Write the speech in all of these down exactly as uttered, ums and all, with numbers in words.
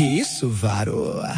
Que isso, Varoa?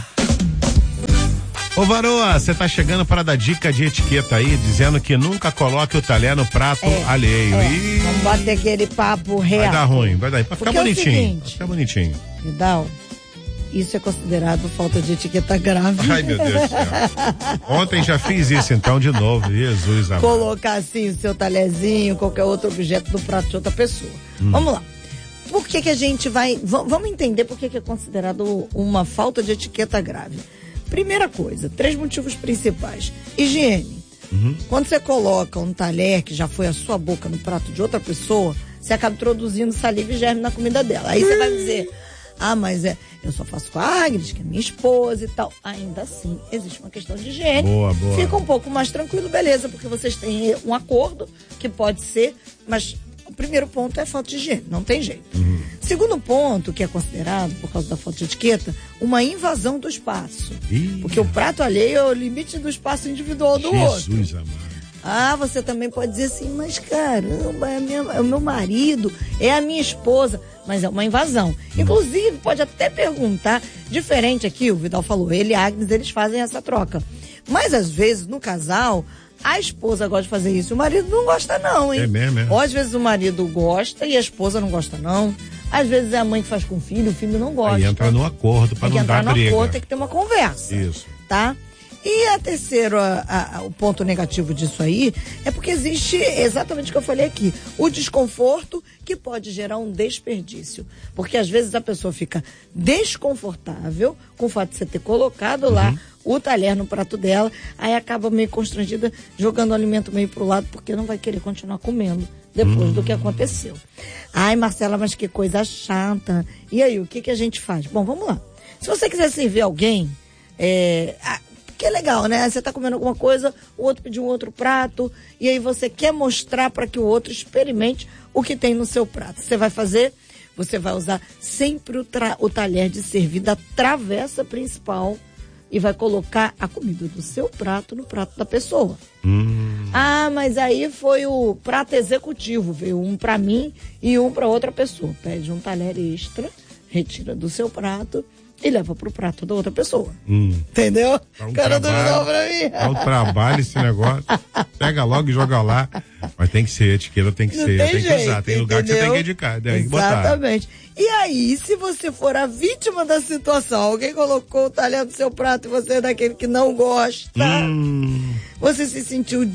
Ô Varoa, você tá chegando para dar dica de etiqueta aí, dizendo que nunca coloque o talher no prato É, alheio. é. E... Vamos bater aquele papo real. Vai dar ruim, vai dar. Pra ficar Porque bonitinho. É o seguinte, pra ficar bonitinho. Vidal, isso é considerado falta de etiqueta grave. Ai, meu Deus do céu. Ontem já fiz isso então de novo. Jesus amado. Colocar assim o seu talherzinho, qualquer outro objeto no prato de outra pessoa. Hum. Vamos lá. Por que que a gente vai... V- vamos entender por que que é considerado uma falta de etiqueta grave. Primeira coisa, três motivos principais. Higiene. Uhum. Quando você coloca um talher que já foi a sua boca no prato de outra pessoa, você acaba introduzindo saliva e germe na comida dela. Aí você vai dizer, ah, mas é, eu só faço com a Agnes, que é minha esposa e tal. Ainda assim, existe uma questão de higiene. Boa, boa. Fica um pouco mais tranquilo, beleza, porque vocês têm um acordo que pode ser, mas o primeiro ponto é falta de higiene, não tem jeito. Uhum. Segundo ponto, que é considerado, por causa da falta de etiqueta, uma invasão do espaço. Ih. Porque o prato alheio é o limite do espaço individual do Jesus outro. Jesus amado. Ah, você também pode dizer assim, mas caramba, é, minha, é o meu marido, é a minha esposa, mas é uma invasão. Inclusive, pode até perguntar, diferente aqui, o Vidal falou, ele e a Agnes, eles fazem essa troca. Mas às vezes, no casal, a esposa gosta de fazer isso, o marido não gosta não, hein? É mesmo, é? Ou às vezes o marido gosta e a esposa não gosta não. Às vezes é a mãe que faz com o filho, o filho não gosta. Aí entra no acordo para não dar briga. Tem que entrar no acordo, tem que ter uma conversa. Isso. Tá? E a terceira, a, a, o ponto negativo disso aí é porque existe exatamente o que eu falei aqui, o desconforto que pode gerar um desperdício. Porque às vezes a pessoa fica desconfortável com o fato de você ter colocado uhum. lá o talher no prato dela, aí acaba meio constrangida, jogando o alimento meio pro lado, porque não vai querer continuar comendo depois hum. do que aconteceu. Ai, Marcela, mas que coisa chata. E aí, o que que a gente faz? Bom, vamos lá. Se você quiser servir alguém, é... que é legal, né? Você tá comendo alguma coisa, o outro pediu um outro prato, e aí você quer mostrar para que o outro experimente o que tem no seu prato. Você vai fazer? Você vai usar sempre o, tra- o talher de servir da travessa principal e vai colocar a comida do seu prato no prato da pessoa. Hum. Ah, mas aí foi o prato executivo, veio um para mim e um para outra pessoa. Pede um talher extra, retira do seu prato e leva pro prato da outra pessoa. Hum. Entendeu? Dá um Cara, trabalho, pra mim. dá um trabalho esse negócio. Pega logo e joga lá. Mas tem que ser, etiqueta tem que Não ser, tem tem jeito, que usar. Tem lugar entendeu? que você tem que indicar, tem que botar. Exatamente. E aí, se você for a vítima da situação, alguém colocou o talher no seu prato e você é daquele que não gosta, hum. você se sentiu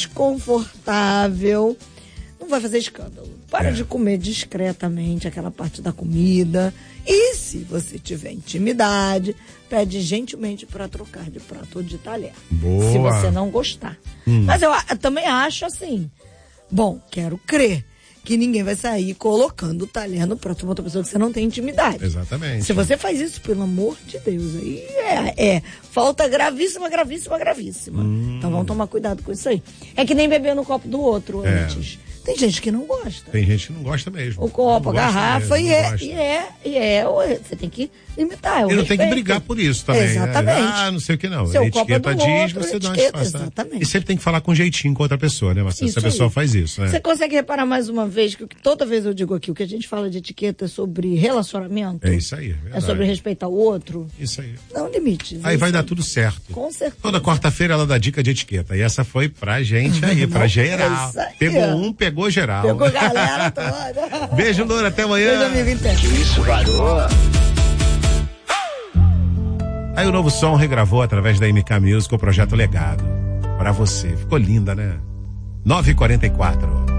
desconfortável, não vai fazer escândalo. Para é. de comer discretamente aquela parte da comida. E se você tiver intimidade, pede gentilmente para trocar de prato ou de talher. Boa. Se você não gostar. Hum. Mas eu, eu também acho assim, bom, quero crer que ninguém vai sair colocando o talher no prato de uma outra pessoa que você não tem intimidade. Exatamente. Se você faz isso, pelo amor de Deus, aí é, é falta gravíssima, gravíssima, gravíssima. Hum. Então vamos tomar cuidado com isso aí. É que nem beber no copo do outro é. antes. Tem gente que não gosta. Tem gente que não gosta mesmo. O copo, a garrafa, mesmo, e, é, e é, e é, você tem que limitar. E não tem que brigar por isso também. Exatamente. Né? Ah, não sei o que não. Seu a etiqueta é diz, outro, você dá uma etiqueta, disfarçada. Exatamente. E sempre tem que falar com jeitinho com outra pessoa, né, Marcelo? Se a pessoa aí. faz isso, né? Você consegue reparar mais uma vez que toda vez eu digo aqui, o que a gente fala de etiqueta é sobre relacionamento. É isso aí. É, é sobre respeitar o outro. Isso aí. Não limites. Aí vai aí. dar tudo certo. Com certeza. Toda quarta-feira ela dá dica de etiqueta. E essa foi pra gente aí, pra geral. É aí, pegou ó. um, pegou geral. Pegou galera toda. Beijo, Loura, até amanhã. Beijo, amigo interno. Isso, Varoa. Aí o novo som regravou através da M K Music o projeto Legado. Pra você. Ficou linda, né? nove e quarenta e quatro.